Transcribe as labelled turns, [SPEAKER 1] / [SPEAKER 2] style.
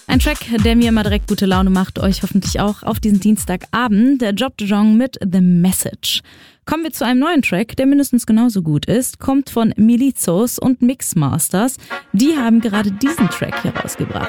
[SPEAKER 1] Ein Track, der mir immer direkt gute Laune macht, euch hoffentlich auch auf diesen Dienstagabend. Der Job de Jong mit The Message. Kommen wir zu einem neuen Track, der mindestens genauso gut ist. Kommt von Milizos und Mixmasters. Die haben gerade diesen Track herausgebracht.